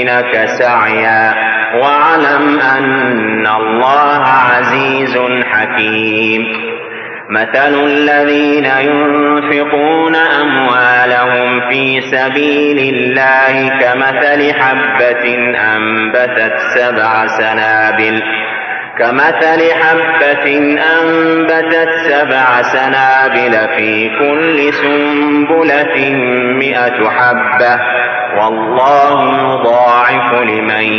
لك سعيا واعلم أن الله عزيز حكيم. مثل الذين ينفقون أموالهم في سبيل الله كمثل حبة أنبتت 7 سنابل في كل سنبلة 100 حبة والله يضاعف لمن